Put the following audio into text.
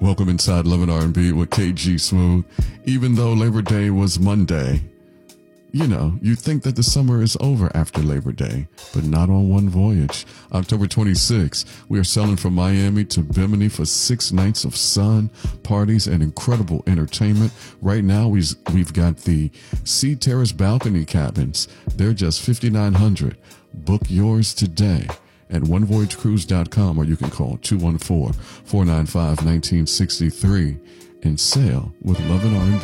Welcome inside Love and R&B with KG Smooth. Even though Labor Day was Monday, you know, you think that the summer is over after Labor Day, but not on one voyage. October 26th, we are sailing from Miami to Bimini for 6 nights of sun, parties, and incredible entertainment. Right now, we've got the Sea Terrace balcony cabins. They're just $5,900. Book yours today at onevoyagecruise.com, or you can call 214-495-1963 and sail with Love and R&B.